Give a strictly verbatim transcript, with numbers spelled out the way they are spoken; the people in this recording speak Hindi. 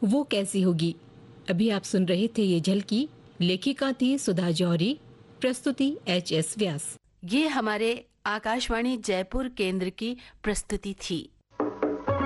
वो कैसी होगी। अभी आप सुन रहे थे ये झलकी। लेखिका थी सुधा जौहरी, प्रस्तुति एच एस व्यास। ये हमारे आकाशवाणी जयपुर केंद्र की प्रस्तुति थी।